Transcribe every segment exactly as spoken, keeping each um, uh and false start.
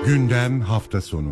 Gündem hafta sonu.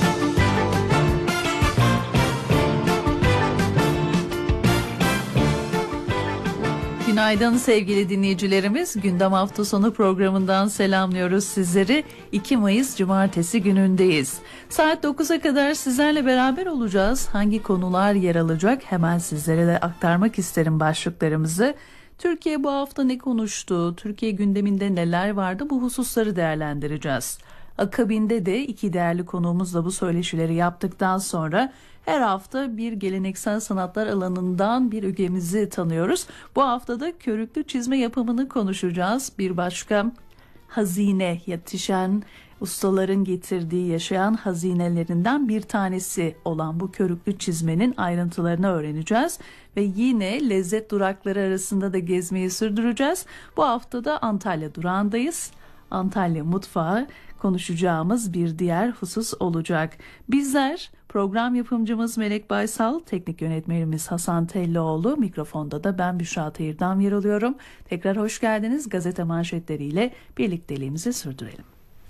Günaydın sevgili dinleyicilerimiz. Gündem hafta sonu programından selamlıyoruz sizleri. iki Mayıs Cumartesi günündeyiz. Saat dokuza kadar sizlerle beraber olacağız. Hangi konular yer alacak hemen sizlere de aktarmak isterim başlıklarımızı. Türkiye bu hafta ne konuştu? Türkiye gündeminde neler vardı? Bu hususları değerlendireceğiz. Akabinde de iki değerli konuğumuzla bu söyleşileri yaptıktan sonra her hafta bir geleneksel sanatlar alanından bir üyemizi tanıyoruz. Bu hafta da körüklü çizme yapımını konuşacağız. Bir başka hazine, yetişen ustaların getirdiği yaşayan hazinelerinden bir tanesi olan bu körüklü çizmenin ayrıntılarını öğreneceğiz. Ve yine lezzet durakları arasında da gezmeyi sürdüreceğiz. Bu hafta da Antalya durağındayız. Antalya mutfağı konuşacağımız bir diğer husus olacak. Bizler program yapımcımız Melek Baysal, teknik yönetmenimiz Hasan Telloğlu, mikrofonda da ben Büşra Tayır'dan yer alıyorum. Tekrar hoş geldiniz. Gazete manşetleriyle birlikteliğimizi sürdürelim.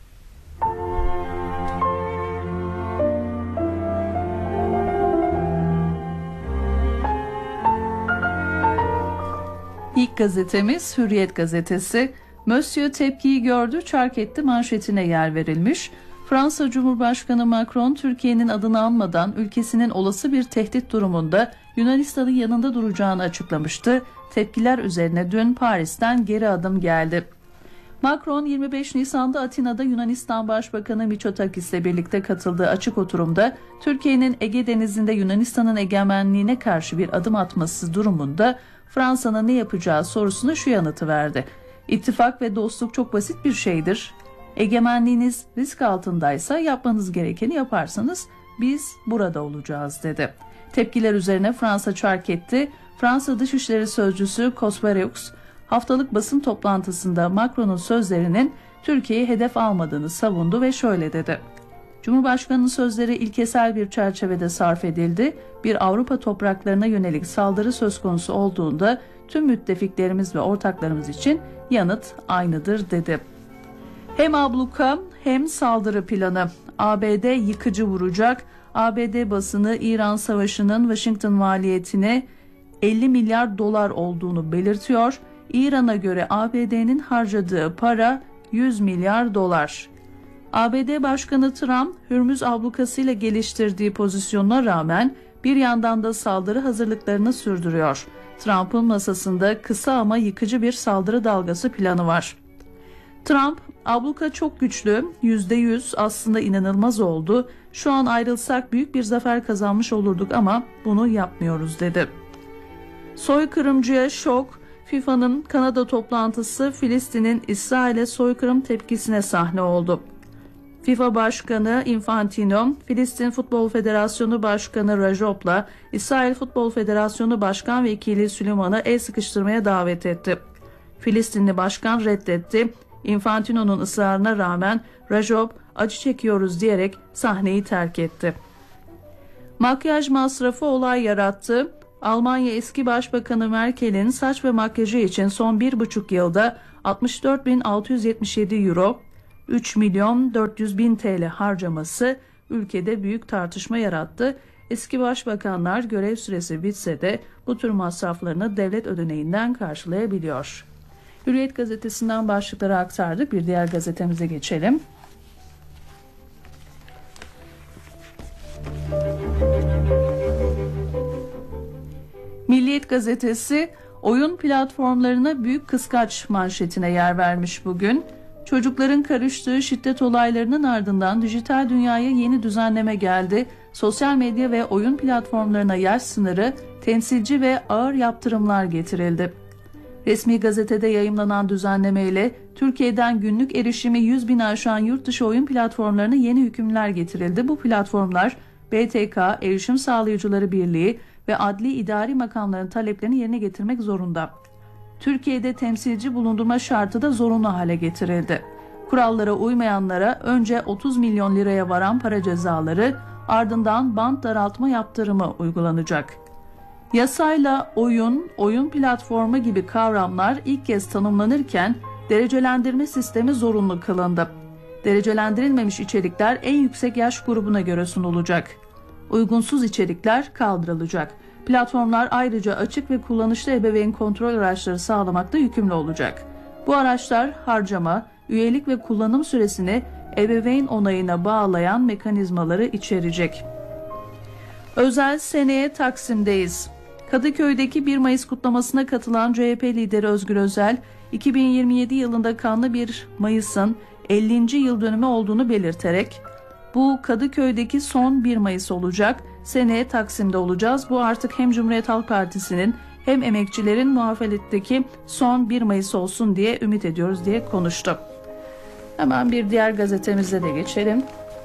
İlk gazetemiz Hürriyet gazetesi. Monsieur tepkiyi gördü, çark etti manşetine yer verilmiş. Fransa Cumhurbaşkanı Macron, Türkiye'nin adını anmadan ülkesinin olası bir tehdit durumunda Yunanistan'ın yanında duracağını açıklamıştı. Tepkiler üzerine dün Paris'ten geri adım geldi. Macron yirmi beş Nisan'da Atina'da Yunanistan Başbakanı Mitsotakis ile birlikte katıldığı açık oturumda Türkiye'nin Ege Denizi'nde Yunanistan'ın egemenliğine karşı bir adım atması durumunda Fransa'nın ne yapacağı sorusuna şu yanıtı verdi. İttifak ve dostluk çok basit bir şeydir. Egemenliğiniz risk altındaysa yapmanız gerekeni yaparsanız biz burada olacağız dedi. Tepkiler üzerine Fransa çark etti. Fransa Dışişleri Sözcüsü Cospereux haftalık basın toplantısında Macron'un sözlerinin Türkiye'yi hedef almadığını savundu ve şöyle dedi. Cumhurbaşkanının sözleri ilkesel bir çerçevede sarf edildi. Bir Avrupa topraklarına yönelik saldırı söz konusu olduğunda tüm müttefiklerimiz ve ortaklarımız için yanıt aynıdır dedi. Hem abluka hem saldırı planı. A B D yıkıcı vuracak. A B D basını İran Savaşı'nın Washington maliyetine elli milyar dolar olduğunu belirtiyor. İran'a göre A B D'nin harcadığı para yüz milyar dolar. A B D Başkanı Trump, Hürmüz ablukasıyla geliştirdiği pozisyonuna rağmen bir yandan da saldırı hazırlıklarını sürdürüyor. Trump'ın masasında kısa ama yıkıcı bir saldırı dalgası planı var. Trump, abluka çok güçlü, yüzde yüz aslında inanılmaz oldu. Şu an ayrılsak büyük bir zafer kazanmış olurduk ama bunu yapmıyoruz dedi. Soykırımcıya şok, FIFA'nın Kanada toplantısı Filistin'in İsrail'e soykırım tepkisine sahne oldu. FIFA Başkanı Infantino, Filistin Futbol Federasyonu Başkanı Rajop'la İsrail Futbol Federasyonu Başkan Vekili Süleyman'ı el sıkıştırmaya davet etti. Filistinli başkan reddetti. Infantino'nun ısrarına rağmen Rajop acı çekiyoruz diyerek sahneyi terk etti. Makyaj masrafı olay yarattı. Almanya eski Başbakanı Merkel'in saç ve makyajı için son bir buçuk yılda altmış dört bin altı yüz yetmiş yedi euro, üç milyon dört yüz bin T L harcaması ülkede büyük tartışma yarattı. Eski başbakanlar görev süresi bitse de bu tür masraflarını devlet ödeneğinden karşılayabiliyor. Hürriyet gazetesinden başlıkları aktardık. Bir diğer gazetemize geçelim. Milliyet gazetesi oyun platformlarına büyük kıskaç manşetine yer vermiş bugün. Çocukların karıştığı şiddet olaylarının ardından dijital dünyaya yeni düzenleme geldi. Sosyal medya ve oyun platformlarına yaş sınırı, temsilci ve ağır yaptırımlar getirildi. Resmi gazetede yayımlanan düzenlemeyle Türkiye'den günlük erişimi yüz bin aşan yurt dışı oyun platformlarına yeni hükümler getirildi. Bu platformlar B T K, Erişim Sağlayıcıları Birliği ve adli idari makamların taleplerini yerine getirmek zorunda. Türkiye'de temsilci bulundurma şartı da zorunlu hale getirildi. Kurallara uymayanlara önce otuz milyon liraya varan para cezaları, ardından bant daraltma yaptırımı uygulanacak. Yasayla oyun, oyun platformu gibi kavramlar ilk kez tanımlanırken derecelendirme sistemi zorunlu kılındı. Derecelendirilmemiş içerikler en yüksek yaş grubuna göre sunulacak. Uygunsuz içerikler kaldırılacak. Platformlar ayrıca açık ve kullanışlı ebeveyn kontrol araçları sağlamakta yükümlü olacak. Bu araçlar harcama, üyelik ve kullanım süresini ebeveyn onayına bağlayan mekanizmaları içerecek. Özel seneye Taksim'deyiz. Kadıköy'deki bir Mayıs kutlamasına katılan C H P lideri Özgür Özel, iki bin yirmi yedi yılında kanlı bir Mayıs'ın ellinci yıl dönümü olduğunu belirterek, bu Kadıköy'deki son bir Mayıs olacak, seneye Taksim'de olacağız. Bu artık hem Cumhuriyet Halk Partisi'nin hem emekçilerin muhalefetteki son bir Mayıs olsun diye ümit ediyoruz diye konuştu. Hemen bir diğer gazetemize de geçelim.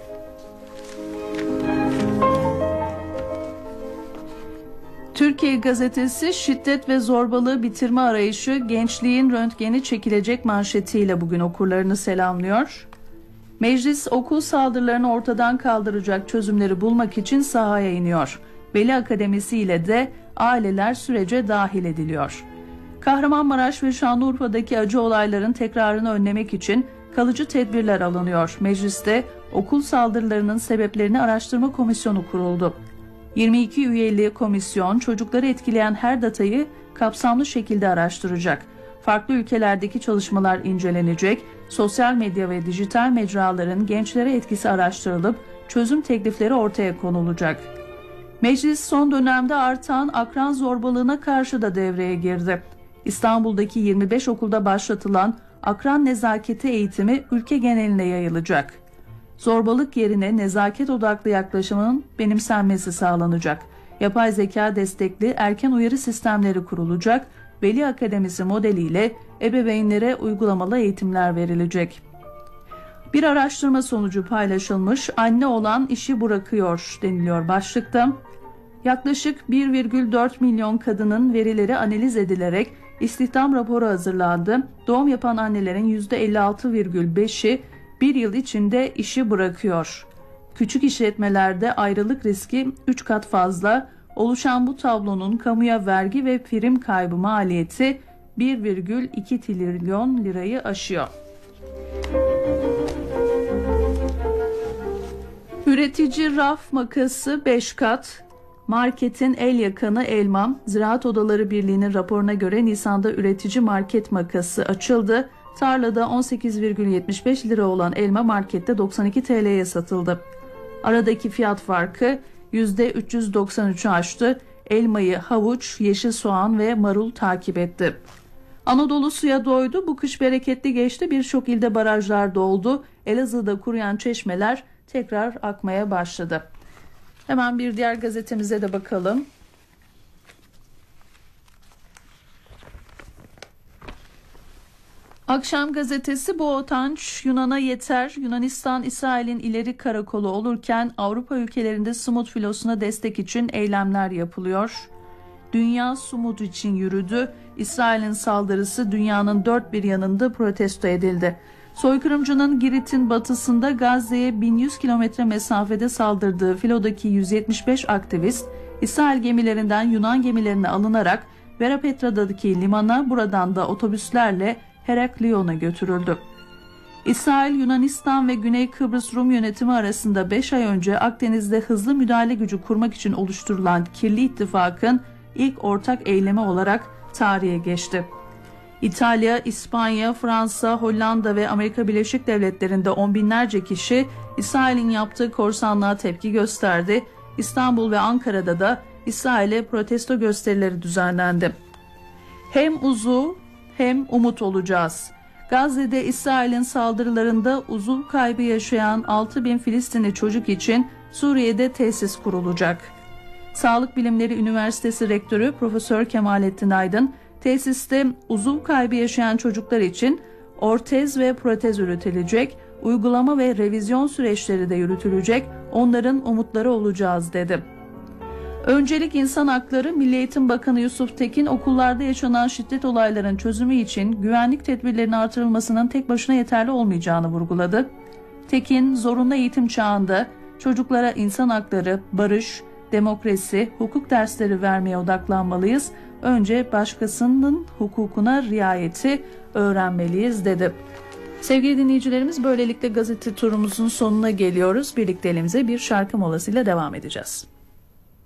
Türkiye Gazetesi şiddet ve zorbalığı bitirme arayışı gençliğin röntgeni çekilecek manşetiyle bugün okurlarını selamlıyor. Meclis okul saldırılarını ortadan kaldıracak çözümleri bulmak için sahaya iniyor. Veli Akademisi ile de aileler sürece dahil ediliyor. Kahramanmaraş ve Şanlıurfa'daki acı olayların tekrarını önlemek için kalıcı tedbirler alınıyor. Mecliste okul saldırılarının sebeplerini araştırma komisyonu kuruldu. yirmi iki üyeli komisyon çocukları etkileyen her datayı kapsamlı şekilde araştıracak. Farklı ülkelerdeki çalışmalar incelenecek, sosyal medya ve dijital mecraların gençlere etkisi araştırılıp çözüm teklifleri ortaya konulacak. Meclis son dönemde artan akran zorbalığına karşı da devreye girdi. İstanbul'daki yirmi beş okulda başlatılan akran nezaketi eğitimi ülke geneline yayılacak. Zorbalık yerine nezaket odaklı yaklaşımın benimsenmesi sağlanacak. Yapay zeka destekli erken uyarı sistemleri kurulacak. Veli Akademisi modeliyle ebeveynlere uygulamalı eğitimler verilecek. Bir araştırma sonucu paylaşılmış, anne olan işi bırakıyor deniliyor başlıkta. Yaklaşık bir virgül dört milyon kadının verileri analiz edilerek istihdam raporu hazırlandı. Doğum yapan annelerin yüzde elli altı virgül beşi bir yıl içinde işi bırakıyor. Küçük işletmelerde ayrılık riski üç kat fazla. Oluşan bu tablonun kamuya vergi ve prim kaybı maliyeti bir virgül iki trilyon lirayı aşıyor. Üretici raf makası beş kat. Marketin el yakanı Elmam. Ziraat Odaları Birliği'nin raporuna göre Nisan'da üretici market makası açıldı. Tarlada on sekiz virgül yetmiş beş lira olan elma markette doksan iki T L'ye satıldı. Aradaki fiyat farkı yüzde üç yüz doksan üçü aştı. Elmayı havuç, yeşil soğan ve marul takip etti. Anadolu suya doydu. Bu kış bereketli geçti. Birçok ilde barajlar doldu. Elazığ'da kuruyan çeşmeler tekrar akmaya başladı. Hemen bir diğer gazetemize de bakalım. Akşam gazetesi Boğatanç Yunan'a yeter. Yunanistan İsrail'in ileri karakolu olurken Avrupa ülkelerinde Sumut filosuna destek için eylemler yapılıyor. Dünya Sumut için yürüdü. İsrail'in saldırısı dünyanın dört bir yanında protesto edildi. Soykırımcının Girit'in batısında Gazze'ye bin yüz kilometre mesafede saldırdığı filodaki yüz yetmiş beş aktivist İsrail gemilerinden Yunan gemilerine alınarak Verapetra'daki limana, buradan da otobüslerle Heraklion'a götürüldü. İsrail, Yunanistan ve Güney Kıbrıs Rum yönetimi arasında beş ay önce Akdeniz'de hızlı müdahale gücü kurmak için oluşturulan Kirli İttifak'ın ilk ortak eylemi olarak tarihe geçti. İtalya, İspanya, Fransa, Hollanda ve Amerika Birleşik Devletleri'nde on binlerce kişi İsrail'in yaptığı korsanlığa tepki gösterdi. İstanbul ve Ankara'da da İsrail'e protesto gösterileri düzenlendi. Hem uzuv hem umut olacağız. Gazze'de İsrail'in saldırılarında uzuv kaybı yaşayan altı bin Filistinli çocuk için Suriye'de tesis kurulacak. Sağlık Bilimleri Üniversitesi Rektörü Profesör Kemalettin Aydın, tesiste uzuv kaybı yaşayan çocuklar için ortez ve protez üretilecek, uygulama ve revizyon süreçleri de yürütülecek, onların umutları olacağız dedi. Öncelik insan hakları. Milli Eğitim Bakanı Yusuf Tekin, okullarda yaşanan şiddet olaylarının çözümü için güvenlik tedbirlerinin artırılmasının tek başına yeterli olmayacağını vurguladı. Tekin, zorunlu eğitim çağında çocuklara insan hakları, barış, demokrasi, hukuk dersleri vermeye odaklanmalıyız. Önce başkasının hukukuna riayeti öğrenmeliyiz dedi. Sevgili dinleyicilerimiz, böylelikle gazete turumuzun sonuna geliyoruz. Birlikteliğimize bir şarkı molasıyla devam edeceğiz.